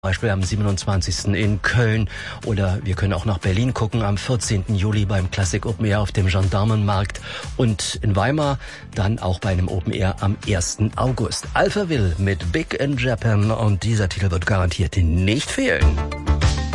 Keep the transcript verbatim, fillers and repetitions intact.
Beispiel am siebenundzwanzigsten in Köln, oder wir können auch nach Berlin gucken am vierzehnten Juli beim Classic Open Air auf dem Gendarmenmarkt und in Weimar dann auch bei einem Open Air am ersten August. Alphaville mit Big in Japan, und dieser Titel wird garantiert nicht fehlen.